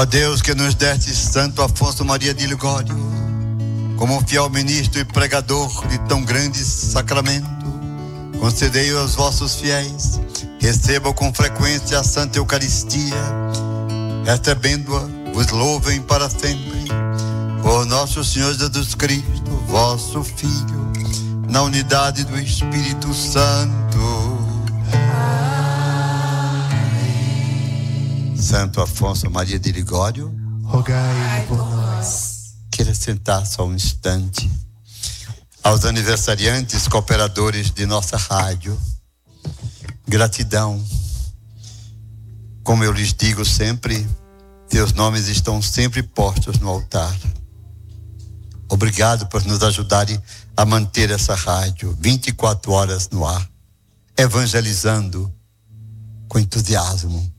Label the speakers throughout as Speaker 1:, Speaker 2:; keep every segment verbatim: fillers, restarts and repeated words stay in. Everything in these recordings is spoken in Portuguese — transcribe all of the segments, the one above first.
Speaker 1: Ó Deus, que nos deste Santo Afonso Maria de Ligório, como um fiel ministro e pregador de tão grande sacramento, concedei aos vossos fiéis, recebam com frequência a Santa Eucaristia, recebendo-a, vos louvem para sempre, por nosso Senhor Jesus Cristo, vosso Filho, na unidade do Espírito Santo. Amém. Santo Afonso Maria de Ligório,
Speaker 2: rogai por nós.
Speaker 1: Queira sentar só um instante. Aos aniversariantes, cooperadores de nossa rádio, gratidão. Como eu lhes digo sempre, seus nomes estão sempre postos no altar. Obrigado por nos ajudarem a manter essa rádio vinte e quatro horas no ar, evangelizando com entusiasmo.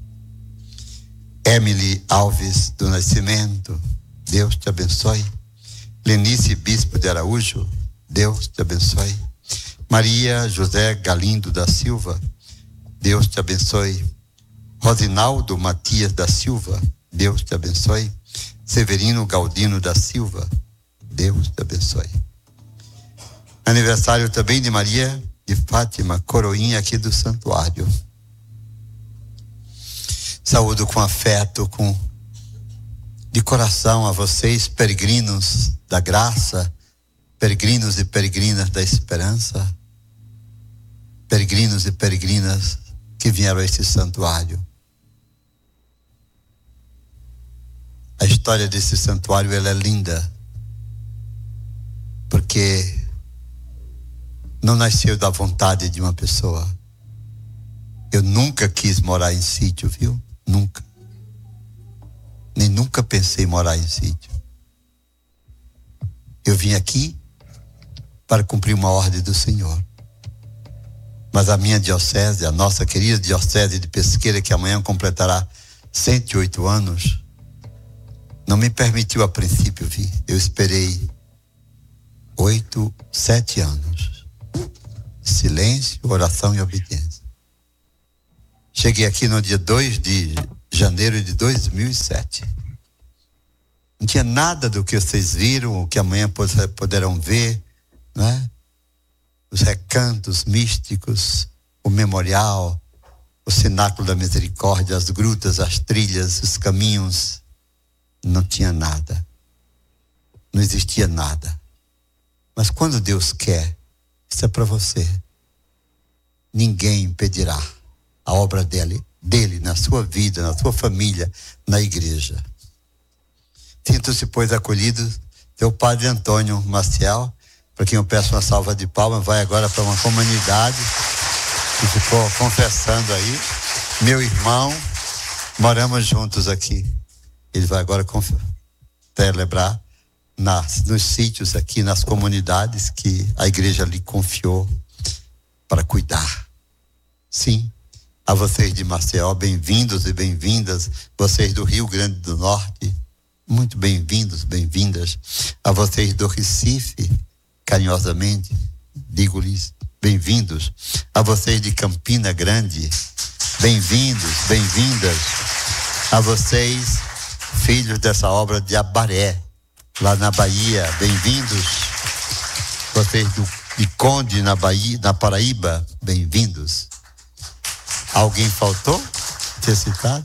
Speaker 1: Emily Alves do Nascimento, Deus te abençoe. Lenice Bispo de Araújo, Deus te abençoe. Maria José Galindo da Silva, Deus te abençoe. Rosinaldo Matias da Silva, Deus te abençoe. Severino Galdino da Silva, Deus te abençoe. Aniversário também de Maria de Fátima Coroinha, aqui do santuário. Saúdo com afeto, com de coração a vocês, peregrinos da graça, peregrinos e peregrinas da esperança, peregrinos e peregrinas que vieram a este santuário. A história desse santuário, ela é linda, porque não nasceu da vontade de uma pessoa. Eu nunca quis morar em sítio, viu? Nunca. Nem nunca pensei em morar em sítio. Eu vim aqui para cumprir uma ordem do Senhor. Mas a minha diocese, a nossa querida diocese de Pesqueira, que amanhã completará cento e oito anos, não me permitiu a princípio vir. Eu esperei oito, sete anos. Silêncio, oração e obediência. Cheguei aqui no dia dois de janeiro de dois mil e sete. Não tinha nada do que vocês viram, o que amanhã poderão ver, né? Os recantos místicos, o memorial, o cenáculo da misericórdia, as grutas, as trilhas, os caminhos. Não tinha nada. Não existia nada. Mas quando Deus quer, isso é para você. Ninguém impedirá a obra dele, dele na sua vida, na sua família, na igreja. Sinto-se, pois, acolhido. Teu padre Antônio Maciel, para quem eu peço uma salva de palmas, vai agora para uma comunidade que ficou confessando aí. Meu irmão, moramos juntos aqui. Ele vai agora celebrar nas, nos sítios aqui, nas comunidades que a igreja lhe confiou para cuidar. Sim, a vocês de Maceió, bem-vindos e bem-vindas. Vocês do Rio Grande do Norte, muito bem-vindos, bem-vindas. A vocês do Recife, carinhosamente, digo-lhes bem-vindos. A vocês de Campina Grande, bem-vindos, bem-vindas. A vocês, filhos dessa obra de Abaré, lá na Bahia, bem-vindos. Vocês do, de Conde, na Bahia, na Paraíba, bem-vindos. Alguém faltou ter citado?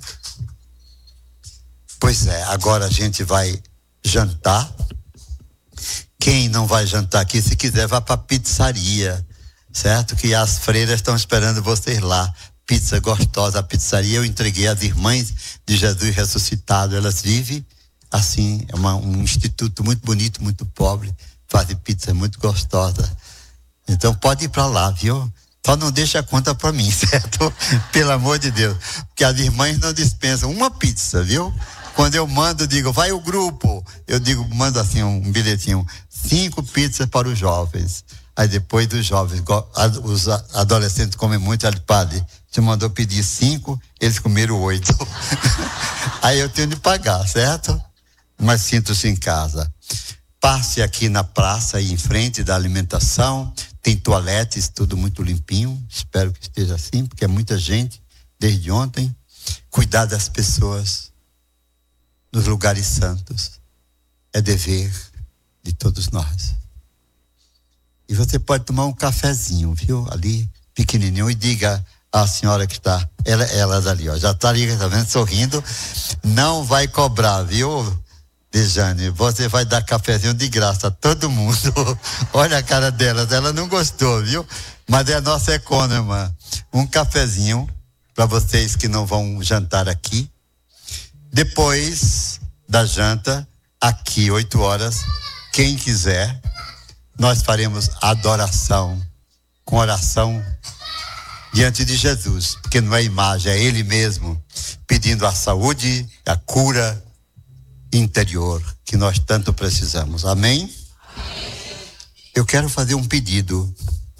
Speaker 1: Pois é, agora a gente vai jantar. Quem não vai jantar aqui, se quiser, vá para a pizzaria, certo? Que as freiras estão esperando vocês lá. Pizza gostosa, a pizzaria eu entreguei às irmãs de Jesus ressuscitado. Elas vivem assim, é uma, um instituto muito bonito, muito pobre, fazem pizza muito gostosa. Então pode ir para lá, viu? Só não deixa a conta para mim, certo? Pelo amor de Deus. Porque as irmãs não dispensam uma pizza, viu? Quando eu mando, digo, vai o grupo. Eu digo, mando assim um bilhetinho, cinco pizzas para os jovens. Aí depois dos jovens, os adolescentes comem muito, aí padre, te mandou pedir cinco, eles comeram oito. Aí eu tenho de pagar, certo? Mas sinto-se em casa. Passe aqui na praça, aí em frente da alimentação, tem toaletes, tudo muito limpinho, espero que esteja assim, porque é muita gente, desde ontem. Cuidar das pessoas. nos lugares santos. É dever de todos nós. E você pode tomar um cafezinho, viu? Ali, pequenininho, e diga à senhora que está, ela, ela dali, ó, já está ali, tá vendo, sorrindo. Não vai cobrar, viu, Dejane? Você vai dar cafezinho de graça a todo mundo. Olha a cara dela, ela não gostou, viu? Mas é a nossa econômica. Um cafezinho para vocês que não vão jantar aqui. Depois da janta, aqui, oito horas, quem quiser, nós faremos adoração, com oração diante de Jesus, porque não é imagem, é Ele mesmo, pedindo a saúde, a cura interior, que nós tanto precisamos. Amém? Amém. Eu quero fazer um pedido.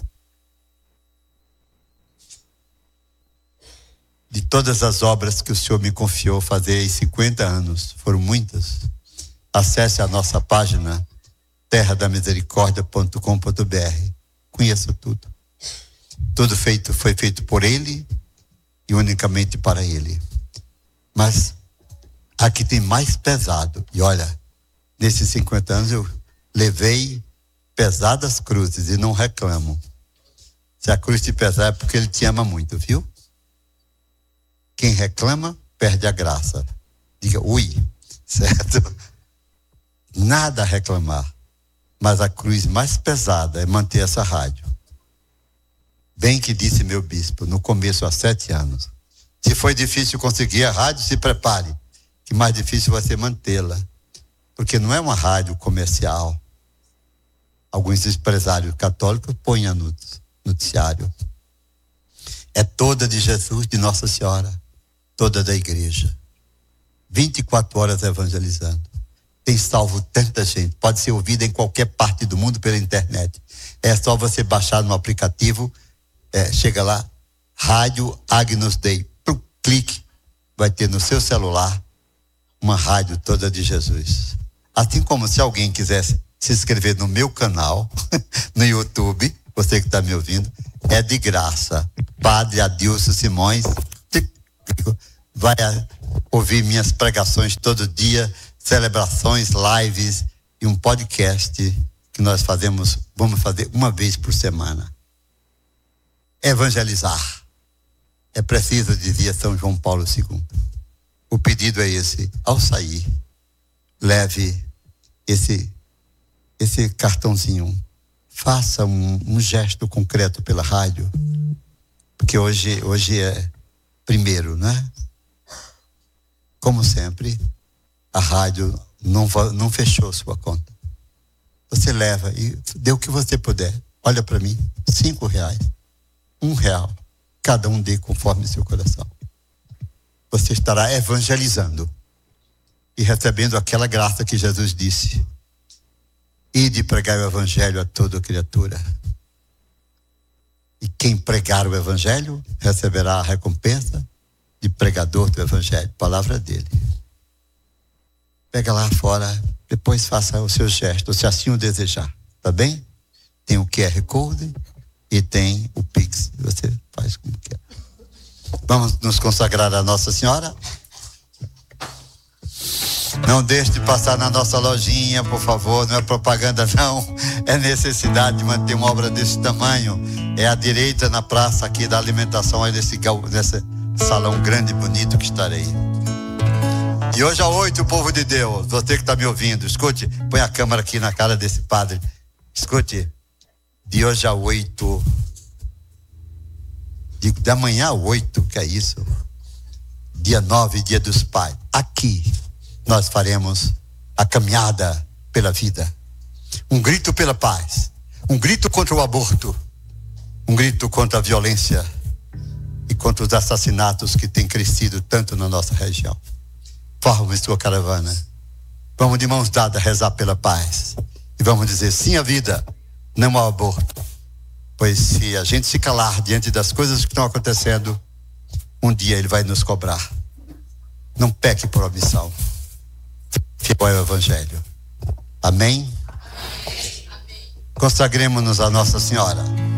Speaker 1: De todas as obras que o Senhor me confiou fazer em cinquenta anos, foram muitas. Acesse a nossa página terra da misericórdia ponto com ponto b r. Conheça tudo. Tudo feito foi feito por Ele e unicamente para Ele. Mas aqui tem mais pesado. E olha, nesses cinquenta anos eu levei pesadas cruzes e não reclamo. Se a cruz te pesar é porque Ele te ama muito, viu? Quem reclama, perde a graça. Diga, ui, certo? Nada a reclamar. Mas a cruz mais pesada é manter essa rádio. Bem que disse meu bispo, no começo, há sete anos. Se foi difícil conseguir a rádio, se prepare. Que mais difícil vai ser mantê-la. Porque não é uma rádio comercial. Alguns empresários católicos põem no noticiário. É toda de Jesus, de Nossa Senhora. Toda da igreja. vinte e quatro horas evangelizando. Tem salvo tanta gente. Pode ser ouvida em qualquer parte do mundo pela internet. É só você baixar no aplicativo. É, chega lá. Rádio Agnus Dei. Plum, clique. Vai ter no seu celular uma rádio toda de Jesus. Assim como se alguém quisesse se inscrever no meu canal, no YouTube, você que está me ouvindo, é de graça. Padre Adilson Simões vai ouvir minhas pregações todo dia, celebrações, lives e um podcast que nós fazemos, vamos fazer uma vez por semana. Evangelizar. É preciso, dizia São João Paulo segundo. O pedido é esse: ao sair, leve esse, esse cartãozinho. Faça um, um gesto concreto pela rádio. Porque hoje, hoje é primeiro, né? Como sempre, a rádio não, não fechou sua conta. Você leva e dê o que você puder. Olha para mim, cinco reais, um real. Cada um dê conforme seu coração. Você estará evangelizando e recebendo aquela graça que Jesus disse: ide pregar o evangelho a toda criatura. E quem pregar o evangelho receberá a recompensa de pregador do evangelho, palavra dele. Pega lá fora, depois faça o seu gesto, se assim o desejar, tá bem? Tem o Q R Code e tem o Pix, você faz como quer. Vamos nos consagrar a Nossa Senhora. Não deixe de passar na nossa lojinha, por favor. Não é propaganda, não. É necessidade de manter uma obra desse tamanho. É à direita na praça aqui da alimentação, é nesse, nesse salão grande e bonito que estarei. E hoje à oito, o povo de Deus, você que está me ouvindo, escute, põe a câmera aqui na cara desse padre. Escute, de hoje a oito, digo, da manhã a oito, que é isso? Dia nove, dia dos pais. Aqui nós faremos a caminhada pela vida. Um grito pela paz. Um grito contra o aborto. Um grito contra a violência. E contra os assassinatos que têm crescido tanto na nossa região. Forme sua caravana. Vamos de mãos dadas rezar pela paz. E vamos dizer sim à vida, não ao aborto. Pois se a gente se calar diante das coisas que estão acontecendo, um dia ele vai nos cobrar. Não peque por omissão. Fiel ao Evangelho. Amém? Amém. Consagremos-nos a Nossa Senhora.